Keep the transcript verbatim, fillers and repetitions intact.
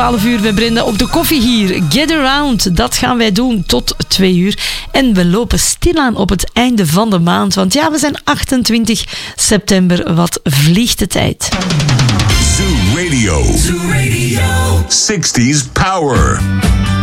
twaalf uur bij Brenda op de koffie hier. Get Around, dat gaan wij doen tot twee uur. En we lopen stilaan op het einde van de maand. Want ja, we zijn achtentwintig september. Wat vliegt de tijd. Zoo Radio. Zoo Radio. zestig's Power.